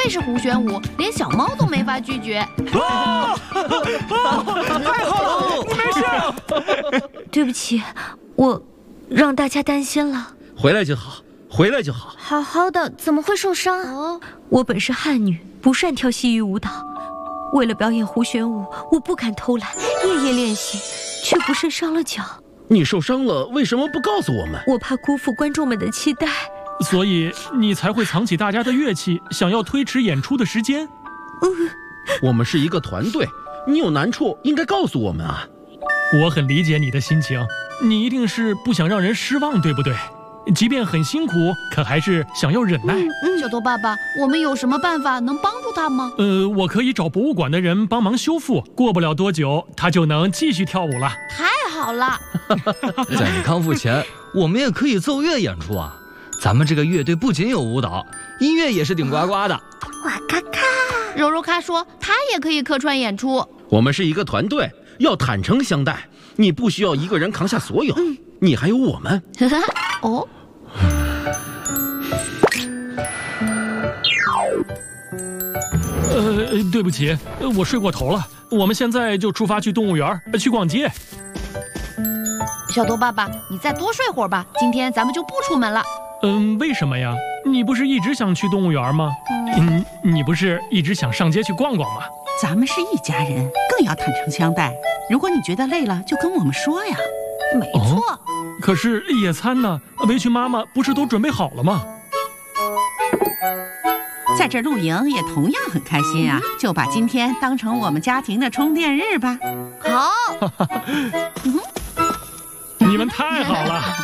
愧是胡玄武，连小猫都没法拒绝。 太好了，你没事。 对不起，我让大家担心了。 回来就好，回来就好。 好好的，怎么会受伤？ 哦， 我本是汉女，不善跳西域舞蹈。为了表演胡旋舞，我不敢偷懒，夜夜练习，却不慎伤了脚。 你受伤了，为什么不告诉我们？ 我怕辜负观众们的期待， 所以你才会藏起大家的乐器，想要推迟演出的时间。 我们是一个团队，你有难处应该告诉我们啊。 我很理解你的心情，你一定是不想让人失望，对不对？即便很辛苦，可还是想要忍耐。 小头爸爸，我们有什么办法能帮助他吗？ 我可以找博物馆的人帮忙修复，过不了多久，他就能继续跳舞了。 太好了！ 在你康复前，我们也可以奏乐演出啊。咱们这个乐队不仅有舞蹈，音乐也是顶呱呱的。 哇咔咔！ 柔柔咖说他也可以客串演出。 我们是一个团队，要坦诚相待。你不需要一个人扛下所有，你还有我们。 哦。 对不起，我睡过头了。我们现在就出发去动物园，去逛街。 小头爸爸，你再多睡会儿吧，今天咱们就不出门了。 为什么呀？你不是一直想去动物园吗？你不是一直想上街去逛逛吗？ 咱们是一家人，更要坦诚相待。如果你觉得累了，就跟我们说呀。 没错。 可是野餐呢？围裙妈妈不是都准备好了吗？ 在这露营也同样很开心啊，就把今天当成我们家庭的充电日吧。 好。 你们太好了。